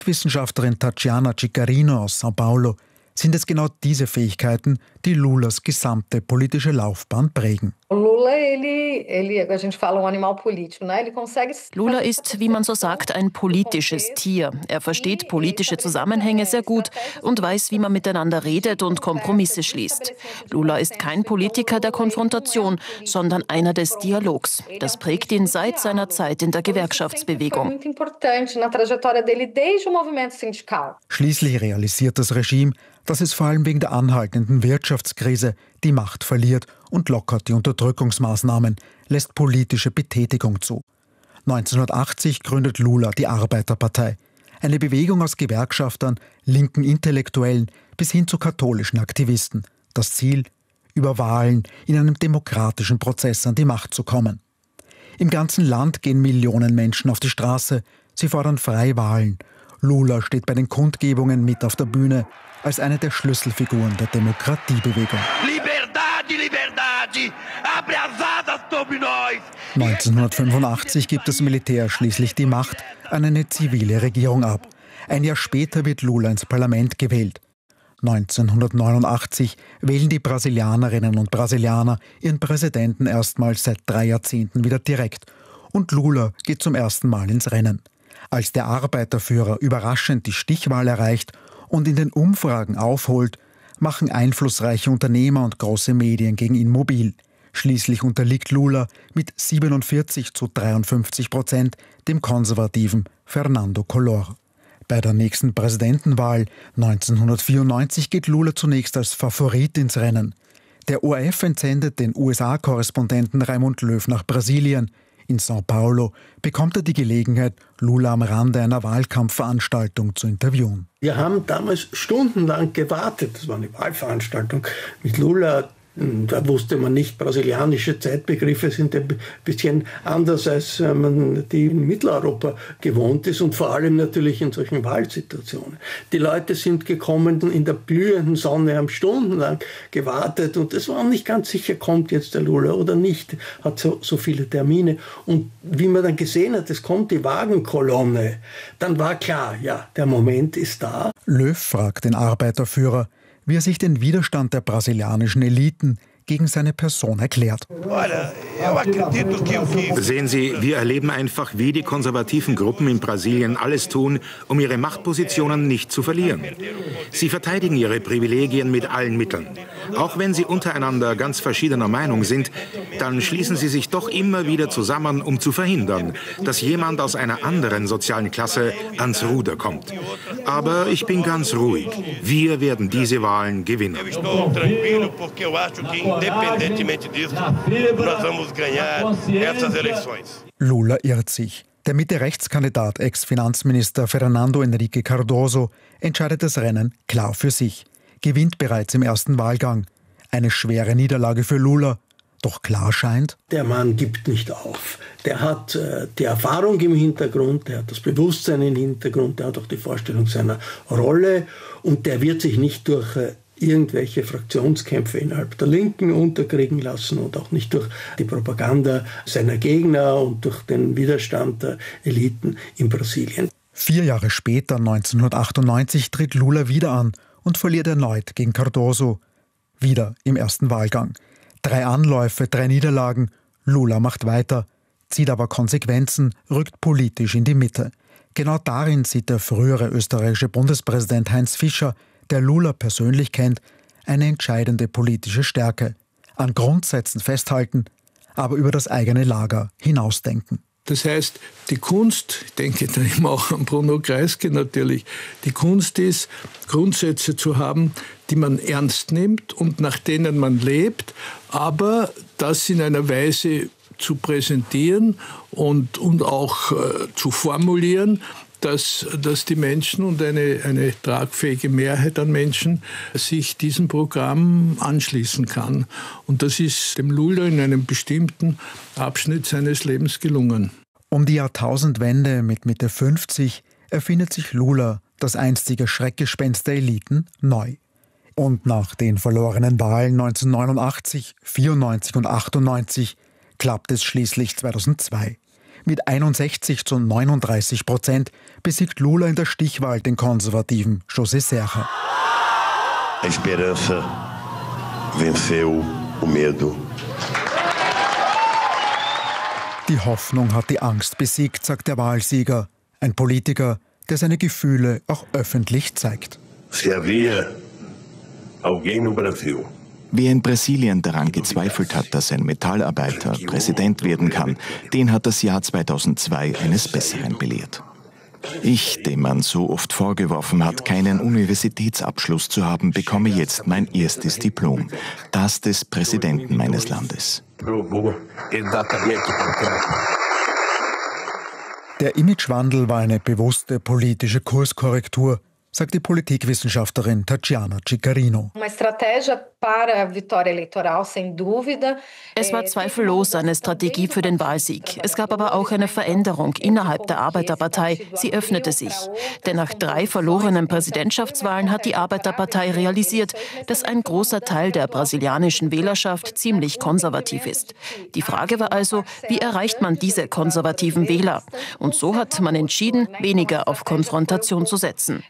Konfliktwissenschaftlerin Tatiana Ciccarino aus São Paulo, sind es genau diese Fähigkeiten, die Lulas gesamte politische Laufbahn prägen. Lula ist, wie man so sagt, ein politisches Tier. Er versteht politische Zusammenhänge sehr gut und weiß, wie man miteinander redet und Kompromisse schließt. Lula ist kein Politiker der Konfrontation, sondern einer des Dialogs. Das prägt ihn seit seiner Zeit in der Gewerkschaftsbewegung. Schließlich realisiert das Regime, dass es vor allem wegen der anhaltenden Wirtschaftskrise die Macht verliert und lockert die Unterdrückungsmaßnahmen, lässt politische Betätigung zu. 1980 gründet Lula die Arbeiterpartei, eine Bewegung aus Gewerkschaftern, linken Intellektuellen bis hin zu katholischen Aktivisten. Das Ziel: über Wahlen in einem demokratischen Prozess an die Macht zu kommen. Im ganzen Land gehen Millionen Menschen auf die Straße, sie fordern freie Wahlen. Lula steht bei den Kundgebungen mit auf der Bühne als eine der Schlüsselfiguren der Demokratiebewegung. 1985 gibt das Militär schließlich die Macht an eine zivile Regierung ab. Ein Jahr später wird Lula ins Parlament gewählt. 1989 wählen die Brasilianerinnen und Brasilianer ihren Präsidenten erstmals seit 3 Jahrzehnten wieder direkt. Und Lula geht zum ersten Mal ins Rennen. Als der Arbeiterführer überraschend die Stichwahl erreicht und in den Umfragen aufholt, machen einflussreiche Unternehmer und große Medien gegen ihn mobil. Schließlich unterliegt Lula mit 47-53% dem konservativen Fernando Collor. Bei der nächsten Präsidentenwahl 1994 geht Lula zunächst als Favorit ins Rennen. Der ORF entsendet den USA-Korrespondenten Raimund Löw nach Brasilien. In São Paulo bekommt er die Gelegenheit, Lula am Rande einer Wahlkampfveranstaltung zu interviewen. Wir haben damals stundenlang gewartet. Das war eine Wahlveranstaltung mit Lula. Da wusste man nicht, brasilianische Zeitbegriffe sind ein bisschen anders, als man die in Mitteleuropa gewohnt ist und vor allem natürlich in solchen Wahlsituationen. Die Leute sind gekommen in der blühenden Sonne, haben stundenlang gewartet und es war nicht ganz sicher, kommt jetzt der Lula oder nicht, hat so viele Termine. Und wie man dann gesehen hat, es kommt die Wagenkolonne, dann war klar, ja, der Moment ist da. Löw fragt den Arbeiterführer, wie er sich den Widerstand der brasilianischen Eliten gegen seine Person erklärt. Sehen Sie, wir erleben einfach, wie die konservativen Gruppen in Brasilien alles tun, um ihre Machtpositionen nicht zu verlieren. Sie verteidigen ihre Privilegien mit allen Mitteln. Auch wenn sie untereinander ganz verschiedener Meinung sind, dann schließen sie sich doch immer wieder zusammen, um zu verhindern, dass jemand aus einer anderen sozialen Klasse ans Ruder kommt. Aber ich bin ganz ruhig. Wir werden diese Wahlen gewinnen. Lula irrt sich. Der Mitte-Rechts-Kandidat, Ex-Finanzminister Fernando Henrique Cardoso, entscheidet das Rennen klar für sich, gewinnt bereits im ersten Wahlgang. Eine schwere Niederlage für Lula. Doch klar scheint: der Mann gibt nicht auf. Der hat die Erfahrung im Hintergrund, der hat das Bewusstsein im Hintergrund, der hat auch die Vorstellung seiner Rolle und der wird sich nicht durch irgendwelche Fraktionskämpfe innerhalb der Linken unterkriegen lassen und auch nicht durch die Propaganda seiner Gegner und durch den Widerstand der Eliten in Brasilien. 4 Jahre später, 1998, tritt Lula wieder an und verliert erneut gegen Cardoso. Wieder im ersten Wahlgang. 3 Anläufe, 3 Niederlagen. Lula macht weiter, zieht aber Konsequenzen, rückt politisch in die Mitte. Genau darin sieht der frühere österreichische Bundespräsident Heinz Fischer, der Lula persönlich kennt, eine entscheidende politische Stärke. An Grundsätzen festhalten, aber über das eigene Lager hinausdenken. Das heißt, die Kunst, ich denke da immer auch an Bruno Kreisky natürlich, die Kunst ist, Grundsätze zu haben, die man ernst nimmt und nach denen man lebt, aber das in einer Weise zu präsentieren und auch zu formulieren, dass die Menschen und eine tragfähige Mehrheit an Menschen sich diesem Programm anschließen kann. Und das ist dem Lula in einem bestimmten Abschnitt seines Lebens gelungen. Um die Jahrtausendwende mit Mitte 50 erfindet sich Lula, das einstige Schreckgespenst der Eliten, neu. Und nach den verlorenen Wahlen 1989, 94 und 98 klappt es schließlich 2002. Mit 61-39% besiegt Lula in der Stichwahl den konservativen José Serra. A esperança venceu o medo. Die Hoffnung hat die Angst besiegt, sagt der Wahlsieger. Ein Politiker, der seine Gefühle auch öffentlich zeigt. Se havia alguém no Brasil. Wer in Brasilien daran gezweifelt hat, dass ein Metallarbeiter Präsident werden kann, den hat das Jahr 2002 eines Besseren belehrt. Ich, dem man so oft vorgeworfen hat, keinen Universitätsabschluss zu haben, bekomme jetzt mein erstes Diplom, das des Präsidenten meines Landes. Der Imagewandel war eine bewusste politische Kurskorrektur, sagt die Politikwissenschaftlerin Tatiana Ciccarino. Es war zweifellos eine Strategie für den Wahlsieg. Es gab aber auch eine Veränderung innerhalb der Arbeiterpartei. Sie öffnete sich. Denn nach 3 verlorenen Präsidentschaftswahlen hat die Arbeiterpartei realisiert, dass ein großer Teil der brasilianischen Wählerschaft ziemlich konservativ ist. Die Frage war also, wie erreicht man diese konservativen Wähler? Und so hat man entschieden, weniger auf Konfrontation zu setzen.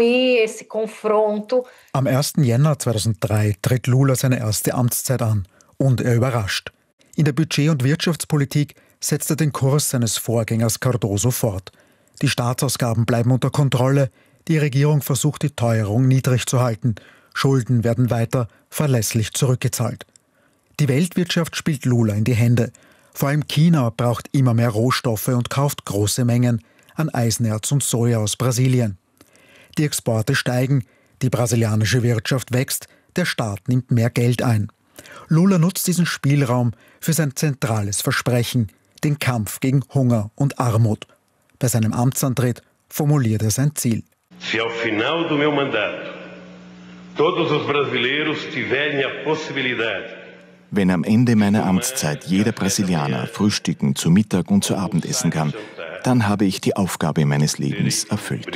Am 1. Jänner 2003 tritt Lula seine erste Amtszeit an und er überrascht. In der Budget- und Wirtschaftspolitik setzt er den Kurs seines Vorgängers Cardoso fort. Die Staatsausgaben bleiben unter Kontrolle, die Regierung versucht, die Teuerung niedrig zu halten, Schulden werden weiter verlässlich zurückgezahlt. Die Weltwirtschaft spielt Lula in die Hände. Vor allem China braucht immer mehr Rohstoffe und kauft große Mengen an Eisenerz und Soja aus Brasilien. Die Exporte steigen, die brasilianische Wirtschaft wächst, der Staat nimmt mehr Geld ein. Lula nutzt diesen Spielraum für sein zentrales Versprechen, den Kampf gegen Hunger und Armut. Bei seinem Amtsantritt formuliert er sein Ziel. Se ao final do meu mandato todos os brasileiros tiverem a possibilidade. Wenn am Ende meiner Amtszeit jeder Brasilianer frühstücken, zu Mittag und zu Abend essen kann, dann habe ich die Aufgabe meines Lebens erfüllt.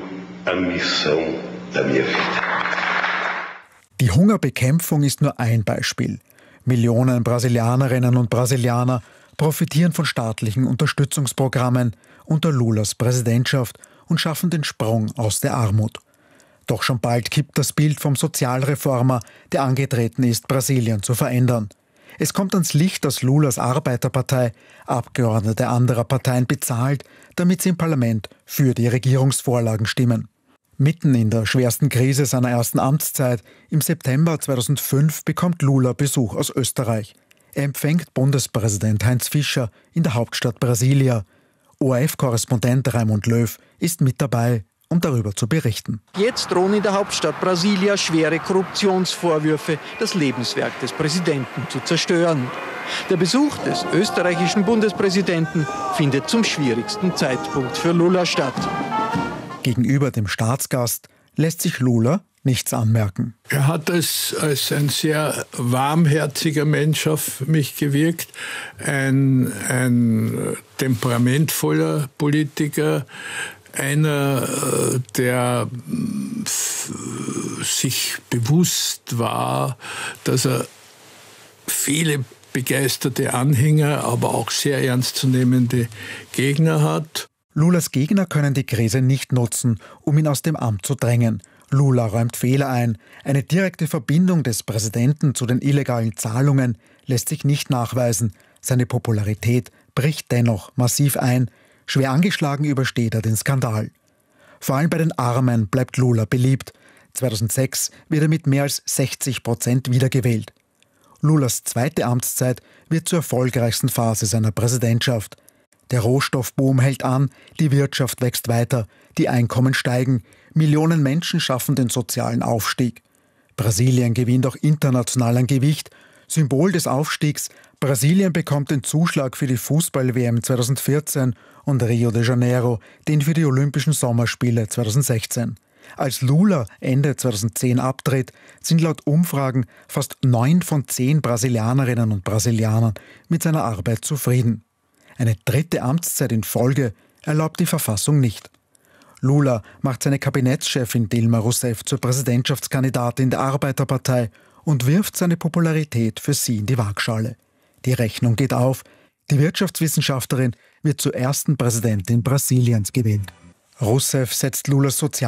Die Hungerbekämpfung ist nur ein Beispiel. Millionen Brasilianerinnen und Brasilianer profitieren von staatlichen Unterstützungsprogrammen unter Lulas Präsidentschaft und schaffen den Sprung aus der Armut. Doch schon bald kippt das Bild vom Sozialreformer, der angetreten ist, Brasilien zu verändern. Es kommt ans Licht, dass Lulas Arbeiterpartei Abgeordnete anderer Parteien bezahlt, damit sie im Parlament für die Regierungsvorlagen stimmen. Mitten in der schwersten Krise seiner ersten Amtszeit, im September 2005, bekommt Lula Besuch aus Österreich. Er empfängt Bundespräsident Heinz Fischer in der Hauptstadt Brasilia. ORF-Korrespondent Raimund Löw ist mit dabei, um darüber zu berichten. Jetzt drohen in der Hauptstadt Brasilia schwere Korruptionsvorwürfe, das Lebenswerk des Präsidenten zu zerstören. Der Besuch des österreichischen Bundespräsidenten findet zum schwierigsten Zeitpunkt für Lula statt. Gegenüber dem Staatsgast lässt sich Lula nichts anmerken. Er hat als ein sehr warmherziger Mensch auf mich gewirkt, ein temperamentvoller Politiker, einer, der sich bewusst war, dass er viele begeisterte Anhänger, aber auch sehr ernstzunehmende Gegner hat. Lulas Gegner können die Krise nicht nutzen, um ihn aus dem Amt zu drängen. Lula räumt Fehler ein. Eine direkte Verbindung des Präsidenten zu den illegalen Zahlungen lässt sich nicht nachweisen. Seine Popularität bricht dennoch massiv ein. Schwer angeschlagen übersteht er den Skandal. Vor allem bei den Armen bleibt Lula beliebt. 2006 wird er mit mehr als 60% wiedergewählt. Lulas zweite Amtszeit wird zur erfolgreichsten Phase seiner Präsidentschaft. Der Rohstoffboom hält an, die Wirtschaft wächst weiter, die Einkommen steigen, Millionen Menschen schaffen den sozialen Aufstieg. Brasilien gewinnt auch international an Gewicht. Symbol des Aufstiegs, Brasilien bekommt den Zuschlag für die Fußball-WM 2014 und Rio de Janeiro den für die Olympischen Sommerspiele 2016. Als Lula Ende 2010 abtritt, sind laut Umfragen fast 9 von 10 Brasilianerinnen und Brasilianern mit seiner Arbeit zufrieden. Eine dritte Amtszeit in Folge erlaubt die Verfassung nicht. Lula macht seine Kabinettschefin Dilma Rousseff zur Präsidentschaftskandidatin der Arbeiterpartei und wirft seine Popularität für sie in die Waagschale. Die Rechnung geht auf. Die Wirtschaftswissenschaftlerin wird zur ersten Präsidentin Brasiliens gewählt. Rousseff setzt Lulas